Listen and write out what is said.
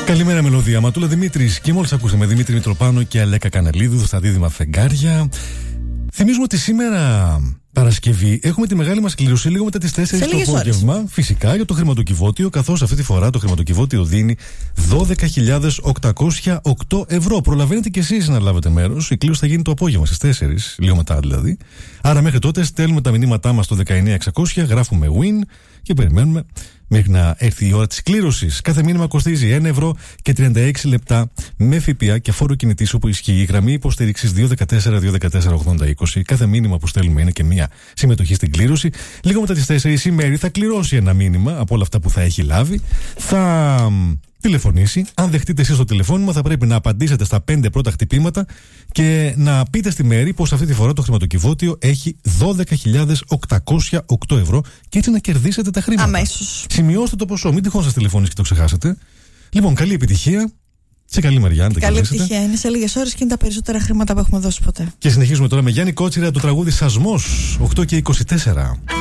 Καλημέρα, μελωδία. Ματούλα Δημήτρης. Και μόλις ακούσαμε Δημήτρη Μητροπάνο και Αλέκα Κανελίδου στα δίδυμα φεγγάρια. Θυμίζουμε ότι σήμερα Παρασκευή έχουμε τη μεγάλη μας κλήρωση λίγο μετά τις 4 το απόγευμα. Φυσικά για το χρηματοκιβώτιο, καθώς αυτή τη φορά το χρηματοκιβώτιο δίνει 12.808 ευρώ. Προλαβαίνετε κι εσείς να λάβετε μέρος. Η κλήρωση θα γίνει το απόγευμα στις 4, λίγο μετά δηλαδή. Άρα μέχρι τότε στέλνουμε τα μηνύματά μας στο 19600, γράφουμε win και περιμένουμε μέχρι να έρθει η ώρα της κλήρωσης. Κάθε μήνυμα κοστίζει 1 ευρώ και 36 λεπτά με ΦΠΑ και φόρο κινητής όπου ισχύει. Η γραμμή υποστήριξης 214-214-80-20. Κάθε μήνυμα που στέλνουμε είναι και μία συμμετοχή στην κλήρωση. Λίγο μετά τις 4 η Μέρη θα κληρώσει ένα μήνυμα από όλα αυτά που θα έχει λάβει. Θα τηλεφωνήσει. Αν δεχτείτε εσείς το τηλεφώνημα, θα πρέπει να απαντήσετε στα 5 πρώτα χτυπήματα και να πείτε στη Μέρη πως αυτή τη φορά το χρηματοκιβώτιο έχει 12.808 ευρώ και έτσι να κερδίσετε τα χρήματα. Αμέσως. Σημειώστε το ποσό, μην τυχόν σας τηλεφωνήσει και το ξεχάσετε. Λοιπόν, καλή επιτυχία. Σε καλή μεριά, αν τα καλή κερδίσετε. επιτυχία. Είναι σε λίγες ώρες και είναι τα περισσότερα χρήματα που έχουμε δώσει ποτέ. Και συνεχίζουμε τώρα με Γιάννη Κότσιρα, το τραγούδι Σασμός, 8 και 24.